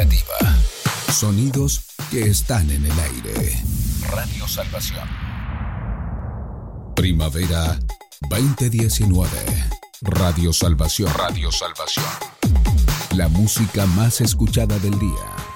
educativa. Sonidos que están en el aire. Radio Salvación. Primavera 2019. Radio Salvación. Radio Salvación. La música más escuchada del día.